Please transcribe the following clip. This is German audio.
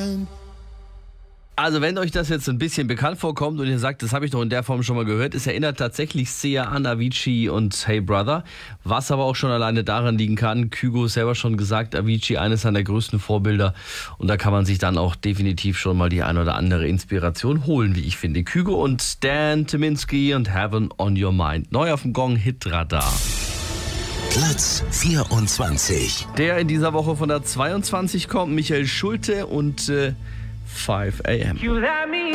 Also wenn euch das jetzt ein bisschen bekannt vorkommt und ihr sagt, das habe ich doch in der Form schon mal gehört, es erinnert tatsächlich sehr an Avicii und Hey Brother, was aber auch schon alleine daran liegen kann, Kygo selber schon gesagt, Avicii eines seiner größten Vorbilder und da kann man sich dann auch definitiv schon mal die ein oder andere Inspiration holen, wie ich finde. Kygo und Dan Tyminski und Heaven on Your Mind, neu auf dem Gong-Hit-Radar. Platz 24. Der in dieser Woche von der 22 kommt, Michael Schulte und 5 AM. You let me